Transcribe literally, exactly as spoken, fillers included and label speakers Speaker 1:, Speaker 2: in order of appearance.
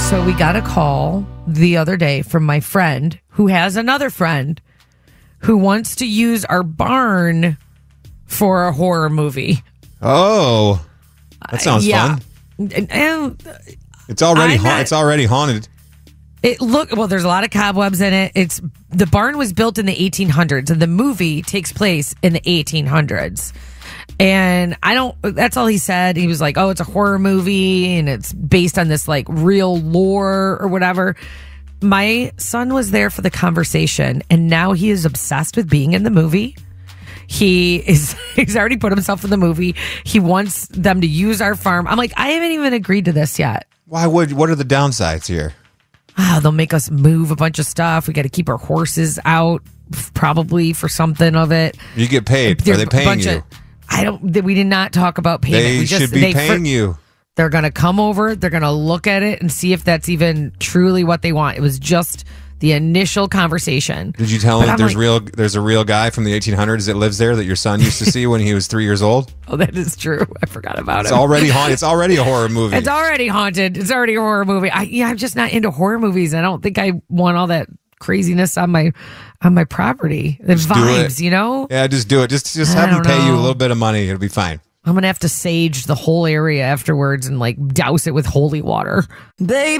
Speaker 1: So we got a call the other day from my friend who has another friend who wants to use our barn for a horror movie.
Speaker 2: Oh, that sounds
Speaker 1: uh, yeah.
Speaker 2: fun.
Speaker 1: And, and
Speaker 2: it's already ha-
Speaker 1: not,
Speaker 2: it's already haunted.
Speaker 1: It look well. There's a lot of cobwebs in it. It's the barn was built in the eighteen hundreds, and the movie takes place in the eighteen hundreds. And I don't. That's all he said. He was like, "Oh, it's a horror movie, and it's based on this like real lore or whatever." My son was there for the conversation, and now he is obsessed with being in the movie. He is. He's already put himself in the movie. He wants them to use our farm. I'm like, I haven't even agreed to this yet.
Speaker 2: Why would? What are the downsides here?
Speaker 1: Oh, they'll make us move a bunch of stuff. We got to keep our horses out, probably for something of it.
Speaker 2: You get paid.
Speaker 1: They're
Speaker 2: are they paying you?
Speaker 1: Of, I don't. We did not talk about payment.
Speaker 2: They
Speaker 1: we just,
Speaker 2: should be
Speaker 1: they,
Speaker 2: paying
Speaker 1: for,
Speaker 2: you.
Speaker 1: They're going to come over. They're going to look at it and see if that's even truly what they want. It was just the initial conversation.
Speaker 2: Did you tell
Speaker 1: but
Speaker 2: him
Speaker 1: I'm
Speaker 2: there's
Speaker 1: like,
Speaker 2: real? There's a real guy from the eighteen hundreds that lives there that your son used to see when he was three years old?
Speaker 1: Oh, that is true. I forgot about
Speaker 2: it's
Speaker 1: it.
Speaker 2: Already haunted. It's already a horror movie.
Speaker 1: It's already haunted. It's already a horror movie. I, yeah, I'm just not into horror movies. I don't think I want all that craziness on my on my property. The
Speaker 2: just
Speaker 1: vibes, you know?
Speaker 2: Yeah, just do it. Just just have
Speaker 1: I
Speaker 2: him pay
Speaker 1: know.
Speaker 2: you a little bit of money. It'll be fine.
Speaker 1: I'm going to have to sage the whole area afterwards and like douse it with holy water. Baby.